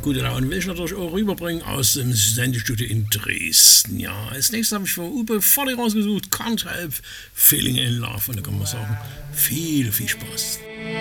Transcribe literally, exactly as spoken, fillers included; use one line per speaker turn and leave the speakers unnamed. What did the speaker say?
gute Laune will ich natürlich auch rüberbringen aus dem Sendestudio in Dresden. Ja, als nächstes habe ich von Uwe Volli rausgesucht, Can't Help Feeling in Love. Und da kann man sagen, viel, viel Spaß.